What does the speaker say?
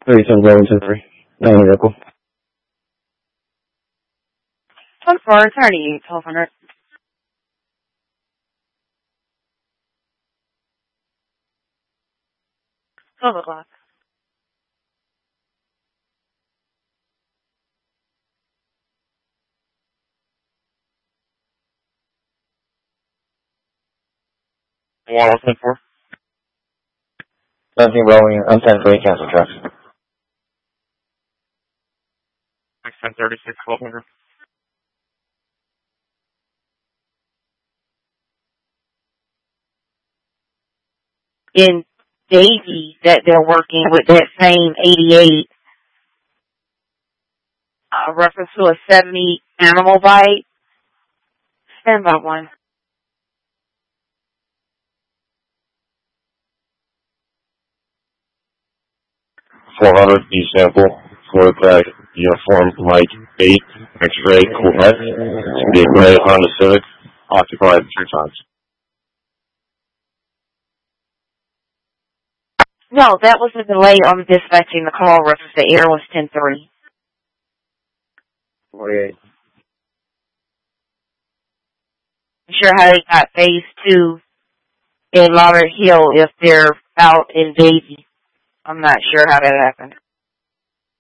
37 Burlington 3. 9 vehicle. 24, attorney, 1200. $12. One on 10-4. 17 Rolling on 10-3, cancel tracks. 1036, 1200. In Davie, that they're working with that same 88, reference to a 70 animal bite. Stand by one. 400, E-sample, Florida Tag, Uniform, Mike 8, X-ray, Corvette. It's going to be a gray Honda Civic, occupied 3 times. No, that was a delay on dispatching the call. Reference to air was 10-3. 48. I'm sure how they got phase 2 in Lauder Hill if they're out in Davie. I'm not sure how that happened.